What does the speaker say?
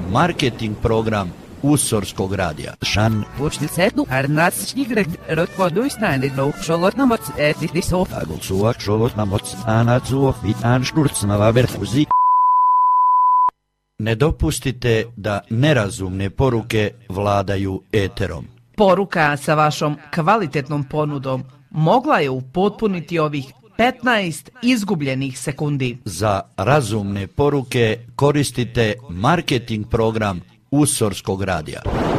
marketing program Usorskog radija. Šan. Počnicetu arnatsnigret rotvoduisnäänit šolotnamots etitisov. Agulsuak šolotnamots anatsuov vitan šturcnava verfuzi. Ne dopustite da nerazumne poruke vladaju eterom. Poruka sa vašom kvalitetnom ponudom mogla je upotpuniti ovih 15 izgubljenih sekundi. Za razumne poruke koristite marketing program Usorskog radija.